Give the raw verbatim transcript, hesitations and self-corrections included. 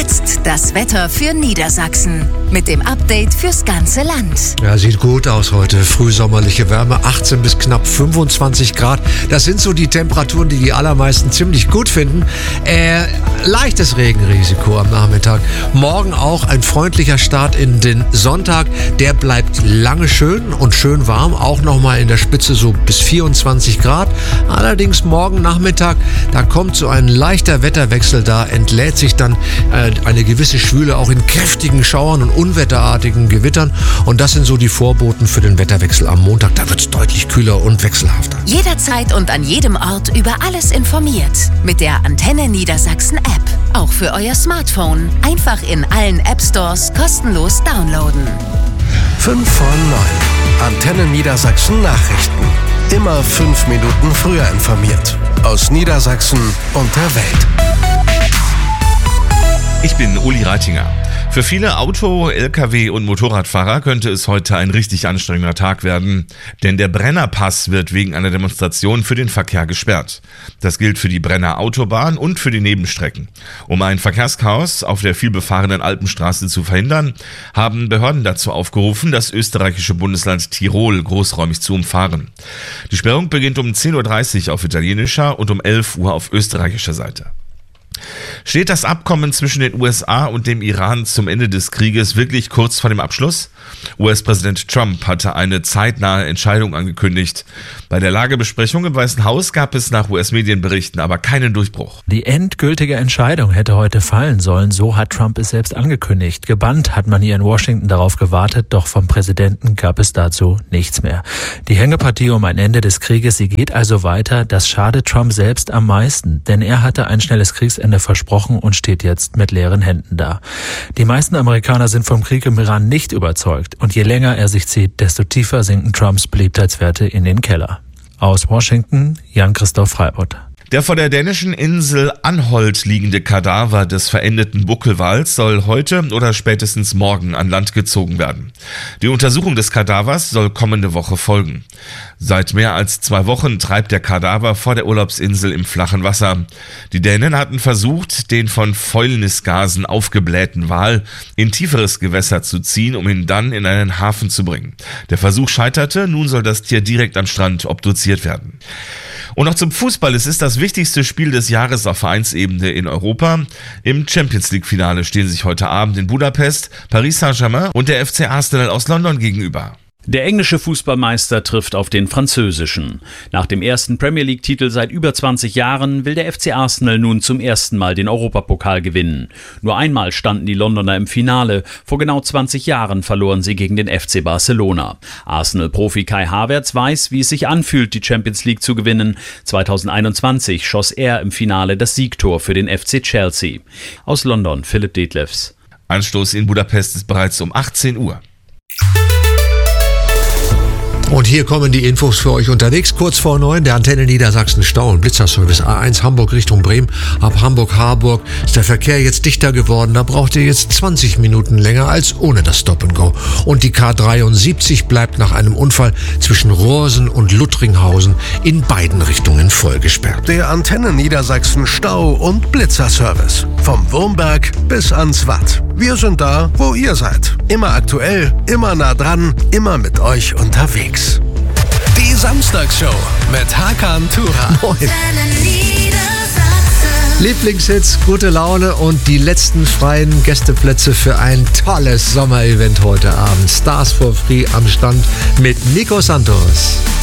Jetzt das Wetter für Niedersachsen mit dem Update fürs ganze Land. Ja, sieht gut aus heute. Frühsommerliche Wärme, achtzehn bis knapp fünfundzwanzig Grad. Das sind so die Temperaturen, die die allermeisten ziemlich gut finden. Äh, leichtes Regenrisiko am Nachmittag. Morgen auch ein freundlicher Start in den Sonntag. Der bleibt lange schön und schön warm. Auch nochmal in der Spitze so bis vierundzwanzig Grad. Allerdings morgen Nachmittag, da kommt so ein leichter Wetterwechsel. Da entlädt sich dann äh, eine gewisse Schwüle auch in kräftigen Schauern und unwetterartigen Gewittern. Und das sind so die Vorboten für den Wetterwechsel am Montag. Da wird es deutlich kühler und wechselhafter. Jederzeit und an jedem Ort über alles informiert. Mit der Antenne Niedersachsen App. Auch für euer Smartphone. Einfach in allen App Stores kostenlos downloaden. fünf vor neun. Antenne Niedersachsen Nachrichten. Immer fünf Minuten früher informiert. Aus Niedersachsen und der Welt. Ich bin Uli Reitinger. Für viele Auto-, L K W- und Motorradfahrer könnte es heute ein richtig anstrengender Tag werden, denn der Brennerpass wird wegen einer Demonstration für den Verkehr gesperrt. Das gilt für die Brenner Autobahn und für die Nebenstrecken. Um ein Verkehrschaos auf der vielbefahrenen Alpenstraße zu verhindern, haben Behörden dazu aufgerufen, das österreichische Bundesland Tirol großräumig zu umfahren. Die Sperrung beginnt um zehn Uhr dreißig auf italienischer und um elf Uhr auf österreichischer Seite. Steht das Abkommen zwischen den U S A und dem Iran zum Ende des Krieges wirklich kurz vor dem Abschluss? U S-Präsident Trump hatte eine zeitnahe Entscheidung angekündigt. Bei der Lagebesprechung im Weißen Haus gab es nach U S-Medienberichten aber keinen Durchbruch. Die endgültige Entscheidung hätte heute fallen sollen, so hat Trump es selbst angekündigt. Gebannt hat man hier in Washington darauf gewartet, doch vom Präsidenten gab es dazu nichts mehr. Die Hängepartie um ein Ende des Krieges, sie geht also weiter. Das schadet Trump selbst am meisten, denn er hatte ein schnelles Kriegsende versprochen und steht jetzt mit leeren Händen da. Die meisten Amerikaner sind vom Krieg im Iran nicht überzeugt und je länger er sich zieht, desto tiefer sinken Trumps Beliebtheitswerte in den Keller. Aus Washington, Jan-Christoph Freibott. Der vor der dänischen Insel Anholt liegende Kadaver des verendeten Buckelwals soll heute oder spätestens morgen an Land gezogen werden. Die Untersuchung des Kadavers soll kommende Woche folgen. Seit mehr als zwei Wochen treibt der Kadaver vor der Urlaubsinsel im flachen Wasser. Die Dänen hatten versucht, den von Fäulnisgasen aufgeblähten Wal in tieferes Gewässer zu ziehen, um ihn dann in einen Hafen zu bringen. Der Versuch scheiterte, nun soll das Tier direkt am Strand obduziert werden. Und noch zum Fußball. Es ist das wichtigste Spiel des Jahres auf Vereinsebene in Europa. Im Champions-League-Finale stehen sich heute Abend in Budapest Paris Saint-Germain und der F C Arsenal aus London gegenüber. Der englische Fußballmeister trifft auf den französischen. Nach dem ersten Premier League-Titel seit über zwanzig Jahren will der F C Arsenal nun zum ersten Mal den Europapokal gewinnen. Nur einmal standen die Londoner im Finale. Vor genau zwanzig Jahren verloren sie gegen den F C Barcelona. Arsenal-Profi Kai Havertz weiß, wie es sich anfühlt, die Champions League zu gewinnen. zweitausendeinundzwanzig schoss er im Finale das Siegtor für den F C Chelsea. Aus London, Philipp Detlefs. Anstoß in Budapest ist bereits um achtzehn Uhr. Und hier kommen die Infos für euch unterwegs. Kurz vor neun, der Antenne Niedersachsen Stau- und Blitzerservice A eins Hamburg Richtung Bremen. Ab Hamburg-Harburg ist der Verkehr jetzt dichter geworden. Da braucht ihr jetzt zwanzig Minuten länger als ohne das Stop-and-Go. Und die K dreiundsiebzig bleibt nach einem Unfall zwischen Rohrsen und Luttringhausen in beiden Richtungen voll gesperrt. Der Antenne Niedersachsen Stau- und Blitzerservice. Vom Wurmberg bis ans Watt. Wir sind da, wo ihr seid. Immer aktuell, immer nah dran, immer mit euch unterwegs. Die Samstagsshow mit Hakan Turan. Moin. Lieblingshits, gute Laune und die letzten freien Gästeplätze für ein tolles Sommerevent heute Abend. Stars for Free am Stand mit Nico Santos.